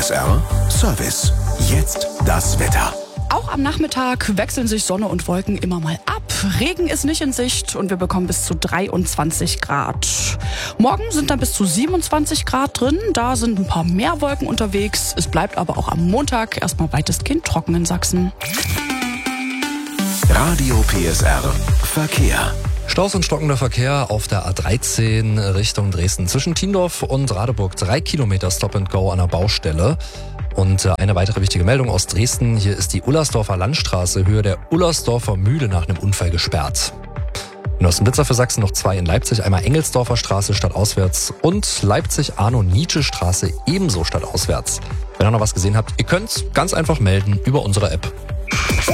PSR Service. Jetzt das Wetter. Auch am Nachmittag wechseln sich Sonne und Wolken immer mal ab. Regen ist nicht in Sicht und wir bekommen bis zu 23 Grad. Morgen sind dann bis zu 27 Grad drin. Da sind ein paar mehr Wolken unterwegs. Es bleibt aber auch am Montag erstmal weitestgehend trocken in Sachsen. Radio PSR Verkehr. Staus und stockender Verkehr auf der A13 Richtung Dresden. Zwischen Tiendorf und Radeburg 3 Kilometer Stop and Go an der Baustelle. Und eine weitere wichtige Meldung aus Dresden. Hier ist die Ullersdorfer Landstraße Höhe der Ullersdorfer Mühle nach einem Unfall gesperrt. In Ostenblitzer für Sachsen noch 2 in Leipzig. Einmal Engelsdorfer Straße stadtauswärts und Leipzig-Arno-Nietzsche-Straße ebenso stadtauswärts. Wenn ihr noch was gesehen habt, ihr könnt ganz einfach melden über unsere App.